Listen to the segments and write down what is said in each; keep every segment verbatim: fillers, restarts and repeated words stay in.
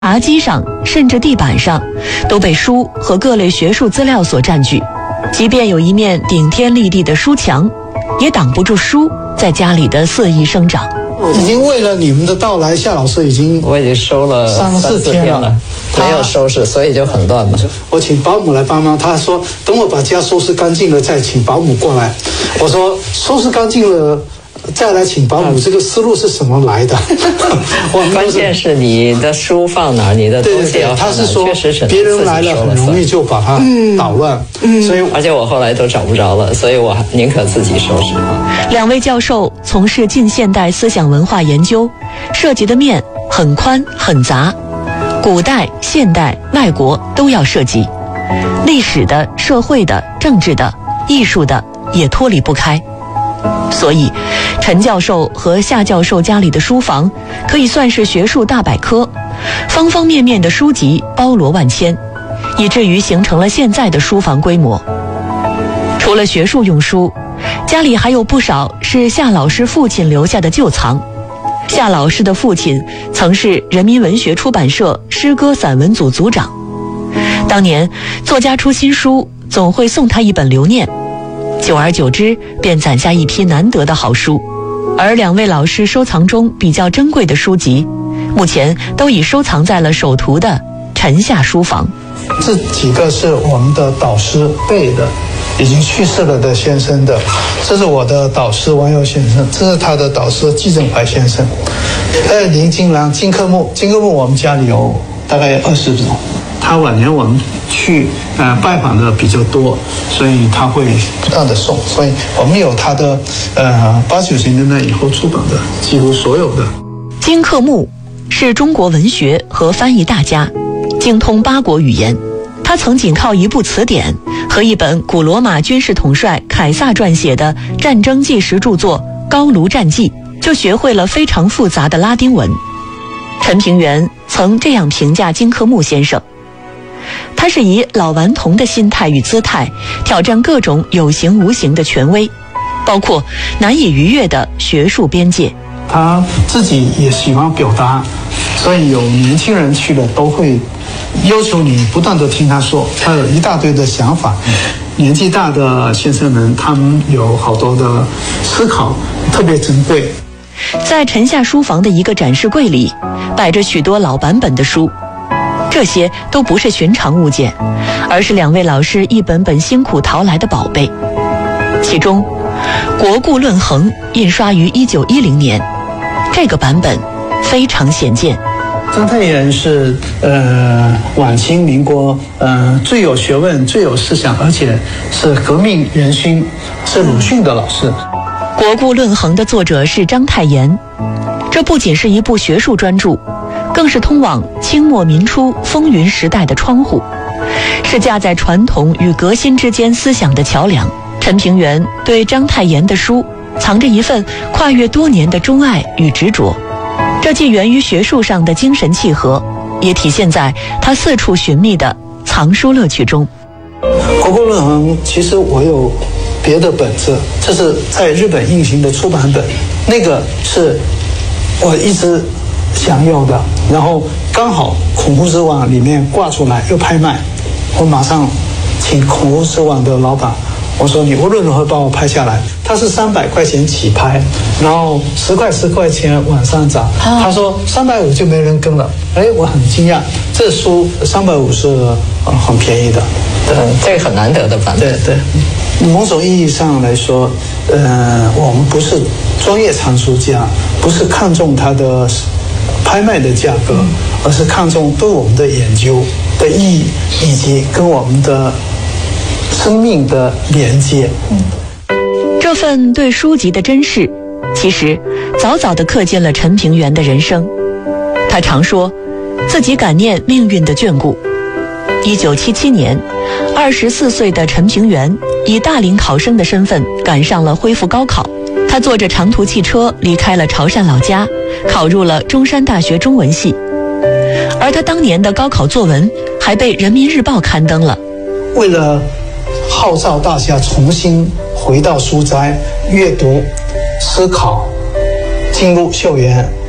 茶几上甚至地板上都被书和各类学术资料所占据，即便有一面顶天立地的书墙，也挡不住书在家里的肆意生长。 已经为了你们的到来，夏老师已经我已经收了三四天了， 没有收拾，所以就很乱嘛。 我请保姆来帮忙，他说等我把家收拾干净了再请保姆过来。我说收拾干净了再来请保姆，这个思路是什么来的？ 关键是你的书放哪，你的东西要放哪。 他是说确实是别人来了很容易就把它捣乱，嗯嗯、所以而且我后来都找不着了，所以我宁可自己收拾。 两位教授从事近现代思想文化研究，涉及的面很宽很杂，古代、现代、外国都要涉及，历史的、社会的、政治的、艺术的也脱离不开。所以陈教授和夏教授家里的书房可以算是学术大百科，方方面面的书籍包罗万千，以至于形成了现在的书房规模。除了学术用书，家里还有不少是夏老师父亲留下的旧藏。夏老师的父亲曾是人民文学出版社诗歌散文组组长，当年作家出新书总会送他一本留念，久而久之便攒下一批难得的好书。而两位老师收藏中比较珍贵的书籍，目前都已收藏在了首图的陈夏书房。 这几个是我们的导师背的，已经去世了的先生的。这是我的导师王佑先生，这是他的导师季振怀先生。还有林金兰、金克木，金克木我们家里有大概二十种。他晚年我们去呃拜访的比较多，所以他会不断的送，所以我们有他的呃八九十年代以后出版的几乎所有的。 金克木是中国文学和翻译大家，精通八国语言。他曾仅靠一部词典和一本古罗马军事统帅凯撒撰写的战争纪实著作《高卢战记》，就学会了非常复杂的拉丁文。陈平原曾这样评价金克木先生：他是以老顽童的心态与姿态挑战各种有形无形的权威，包括难以逾越的学术边界。 他自己也喜欢表达，所以有年轻人去了都会要求你不断地听他说，他有一大堆的想法。年纪大的先生们，他们有好多的思考，特别珍贵。 在陈夏书房的一个展示柜里，摆着许多老版本的书，这些都不是寻常物件，而是两位老师一本本辛苦淘来的宝贝。其中《国故论衡》印刷于一九一零年，这个版本非常显见。 章太炎是呃晚清民国呃最有学问、最有思想，而且是革命元勋，是鲁迅的老师。 《国故论衡》的作者是章太炎，这不仅是一部学术专著，更是通往清末民初风云时代的窗户，是架在传统与革新之间思想的桥梁。陈平原对章太炎的书藏着一份跨越多年的钟爱与执着，这既源于学术上的精神契合，也体现在他四处寻觅的藏书乐趣中。 国故论衡其实我有别的本子，这是在日本印行的出版本，那个是我一直想要的，然后刚好孔夫子网里面挂出来又拍卖，我马上请孔夫子网的老板，我说你无论如何帮我拍下来。他是三百块钱起拍，然后十块十块钱往上涨。他说三百五就没人跟了，哎，我很惊讶，这书三百五是呃很便宜的。 对，这个很难得的版本。 对对，某种意义上来说，呃，我们不是专业藏书家，不是看重它的拍卖的价格，而是看重对我们的研究的意义，以及跟我们的生命的连接。 嗯，这份对书籍的珍视，其实早早地刻进了陈平原的人生。他常说自己感念命运的眷顾。一九七七年，二十四岁的陈平原以大龄考生的身份赶上了恢复高考。他坐着长途汽车离开了潮汕老家，考入了中山大学中文系。而他当年的高考作文还被人民日报刊登了。 为了号召大家重新回到书斋，阅读、思考，进入校园，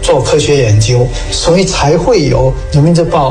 做科学研究，所以才会有《人民日报》